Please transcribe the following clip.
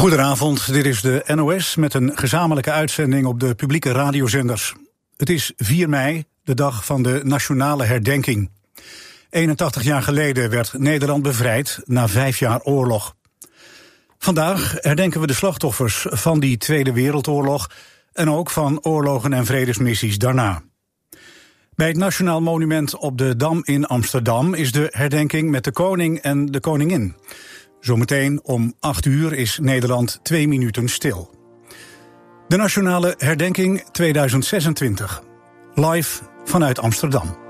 Goedenavond, dit is de NOS met een gezamenlijke uitzending op de publieke radiozenders. Het is 4 mei, de dag van de nationale herdenking. 81 jaar geleden werd Nederland bevrijd na 5 jaar oorlog. Vandaag herdenken we de slachtoffers van die Tweede Wereldoorlog en ook van oorlogen en vredesmissies daarna. Bij het Nationaal Monument op de Dam in Amsterdam is de herdenking met de koning en de koningin. Zometeen om 8 uur is Nederland 2 minuten stil. De Nationale Herdenking 2026. Live vanuit Amsterdam.